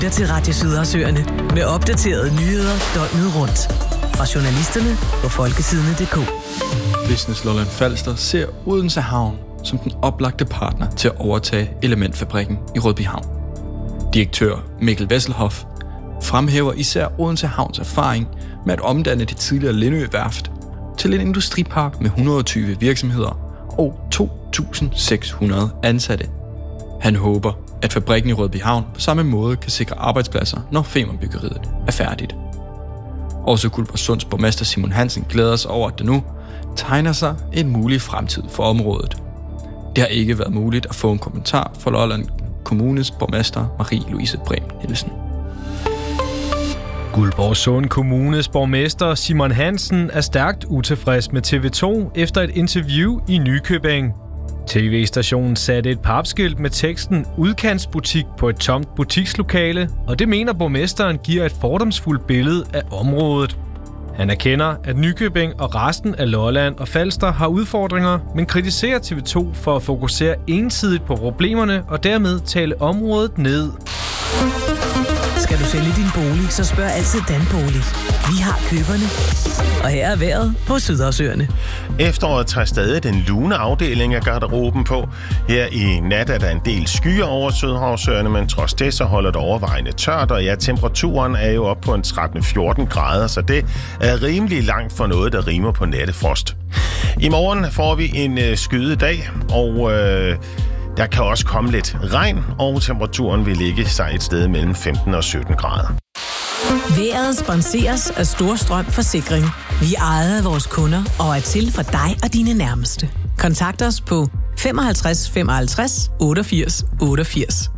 lytter til Radio Sydersøerne med opdaterede nyheder døgnet rundt. Fra journalisterne på folketidene.dk. Business Lolland Falster ser Odense Havn som den oplagte partner til at overtage elementfabrikken i Rødbyhavn. Direktør Mikkel Wesselhoff fremhæver især Odense Havns erfaring med at omdanne det tidligere Lindø-værft til en industripark med 120 virksomheder og 2.600 ansatte. Han håber, at fabrikken i Rødbyhavn på samme måde kan sikre arbejdspladser, når Femernbyggeriet er færdigt. Også Guldborgsunds borgmester Simon Hansen glæder sig over, at der nu tegner sig en mulig fremtid for området. Det har ikke været muligt at få en kommentar fra Lolland Kommunes borgmester Marie-Louise Brehm Nielsen. Guldborgsund Kommunes borgmester Simon Hansen er stærkt utilfreds med TV2 efter et interview i Nykøbing. TV-stationen satte et papskilt med teksten udkantsbutik på et tomt butikslokale, og det mener borgmesteren giver et fordomsfuldt billede af området. Han erkender, at Nykøbing og resten af Lolland og Falster har udfordringer, men kritiserer TV2 for at fokusere ensidigt på problemerne og dermed tale området ned. Skal du sælge din bolig, så spørg altid Danbolig. Vi har køberne. Og her er vejret på Sydersøerne. Efteråret tager stadig den lune afdeling af garderoben på. Her i nat er der en del skyer over Sydhavsøerne, men trods det så holder det overvejende tørt, og ja, temperaturen er jo op på en 13-14 grader, så det er rimelig langt for noget, der rimer på nattefrost. I morgen får vi en skyet dag, og der kan også komme lidt regn, og temperaturen vil ligge sig et sted mellem 15 og 17 grader. Vejret sponseres af Storstrøm Forsikring. Vi ejer vores kunder og er til for dig og dine nærmeste. Kontakt os på 55 55 88 88.